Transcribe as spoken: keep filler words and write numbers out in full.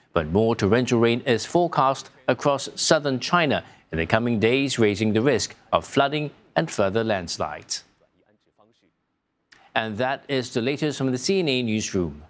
but more torrential rain is forecast across southern China in the coming days, raising the risk of flooding and further landslides. And that is the latest from the C N A Newsroom.